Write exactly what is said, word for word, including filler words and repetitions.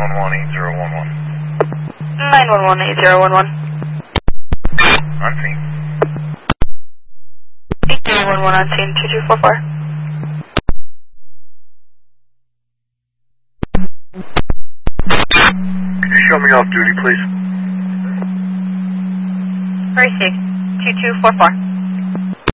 one one eight zero one one. nine one one eight zero one one. On scene. eight zero one one on scene, two two four four. Can you show me off duty, please? Very safe, two two four four.